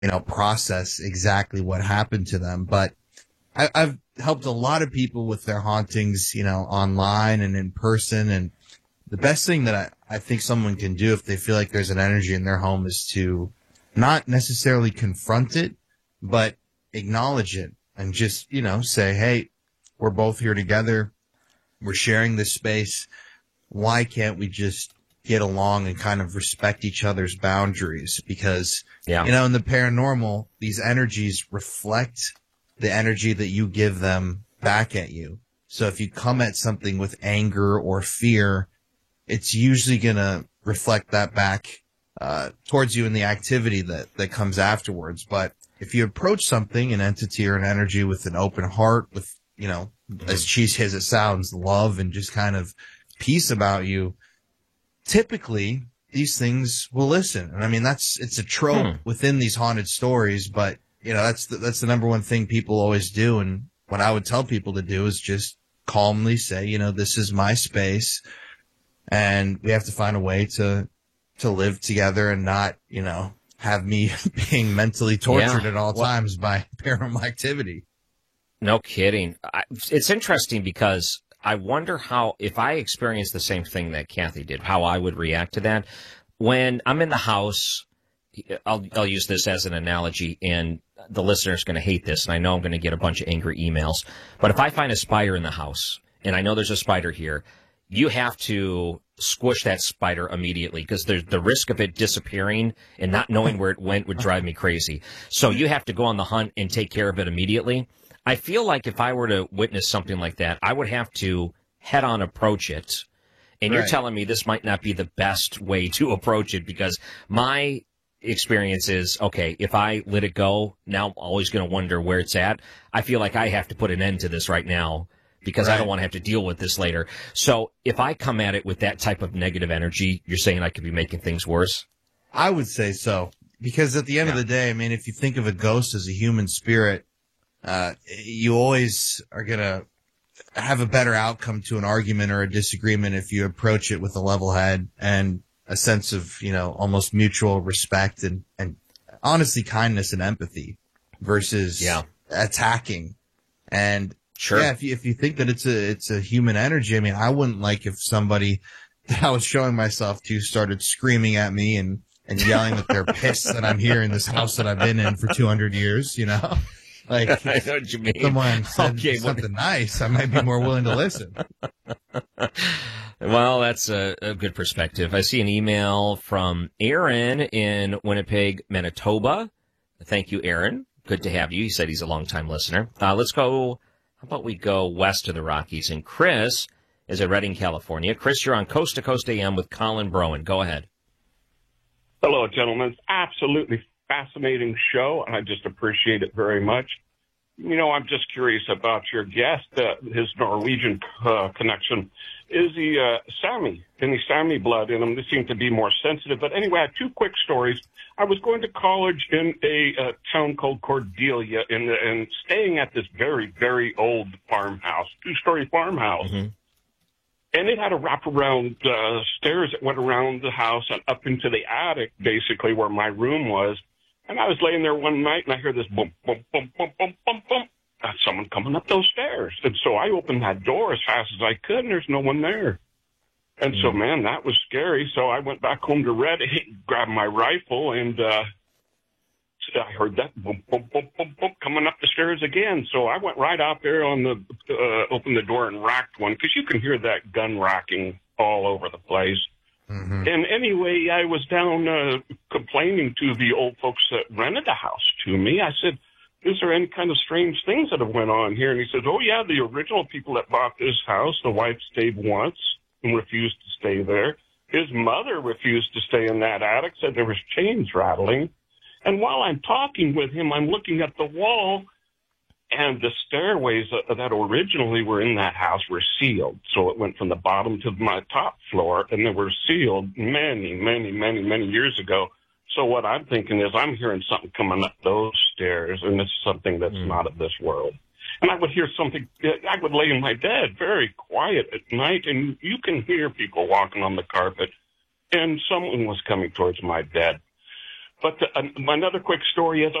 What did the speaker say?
process exactly what happened to them. But I've helped a lot of people with their hauntings, online and in person. And the best thing that I think someone can do if they feel like there's an energy in their home is to not necessarily confront it, but acknowledge it and just, say, hey, we're both here together. We're sharing this space. Why can't we just get along and kind of respect each other's boundaries? Because, in the paranormal, these energies reflect the energy that you give them back at you. So if you come at something with anger or fear, it's usually going to reflect that back towards you in the activity that comes afterwards. But if you approach something, an entity or an energy, with an open heart, with, as cheesy as it sounds, love and just kind of peace about you, typically these things will listen. And I mean, it's a trope within these haunted stories, but that's the number one thing people always do. And what I would tell people to do is just calmly say, this is my space and we have to find a way to live together and not, have me being mentally tortured at all times by paranormal activity. No kidding. It's interesting because I wonder how, if I experienced the same thing that Kathy did, how I would react to that. When I'm in the house, I'll use this as an analogy, and the listener's going to hate this, and I know I'm going to get a bunch of angry emails. But if I find a spider in the house, and I know there's a spider here, you have to squish that spider immediately, because there's the risk of it disappearing and not knowing where it went would drive me crazy. So you have to go on the hunt and take care of it immediately. I feel like if I were to witness something like that, I would have to head-on approach it. And you're telling me this might not be the best way to approach it, because my experience is, okay, if I let it go, now I'm always going to wonder where it's at. I feel like I have to put an end to this right now, because I don't want to have to deal with this later. So if I come at it with that type of negative energy, you're saying I could be making things worse? I would say so, because at the end of the day, I mean, if you think of a ghost as a human spirit, you always are going to have a better outcome to an argument or a disagreement if you approach it with a level head and a sense of, almost mutual respect and honestly kindness and empathy versus attacking. And if you think that it's a human energy, I mean, I wouldn't like if somebody that I was showing myself to started screaming at me and yelling that they're pissed that I'm here in this house that I've been in for 200 years, Like, I know what you mean. Someone said something nice, I might be more willing to listen. Well, that's a good perspective. I see an email from Aaron in Winnipeg, Manitoba. Thank you, Aaron. Good to have you. He said he's a longtime listener. Let's go. How about we go west of the Rockies? And Chris is at Redding, California. Chris, you're on Coast to Coast AM with Colin Broen. Go ahead. Hello, gentlemen. It's absolutely fascinating show, and I just appreciate it very much. I'm just curious about your guest, his Norwegian connection. Is he Sami? Any Sami blood in him? They seem to be more sensitive. But anyway, I have two quick stories. I was going to college in a town called Cordelia and staying at this very, very old farmhouse, two-story farmhouse. Mm-hmm. And it had a wraparound stairs that went around the house and up into the attic, basically, where my room was. And I was laying there one night, and I hear this boom, boom, boom, boom, boom, boom, boom. That's someone coming up those stairs. And so I opened that door as fast as I could, and there's no one there. And so, man, that was scary. So I went back home to Redding, grabbed my rifle, and I heard that boom, boom, boom, boom, boom, coming up the stairs again. So I went right out there on the, opened the door and racked one, because you can hear that gun racking all over the place. Mm-hmm. And anyway, I was down complaining to the old folks that rented the house to me. I said, is there any kind of strange things that have went on here? And he said, oh, yeah, the original people that bought this house, the wife stayed once and refused to stay there. His mother refused to stay in that attic, said there was chains rattling. And while I'm talking with him, I'm looking at the wall, and the stairways that originally were in that house were sealed. So it went from the bottom to my top floor, and they were sealed many, many, many, many years ago. So what I'm thinking is I'm hearing something coming up those stairs, and it's something that's not of this world. And I would hear something, I would lay in my bed very quiet at night, and you can hear people walking on the carpet, and someone was coming towards my bed. But another quick story is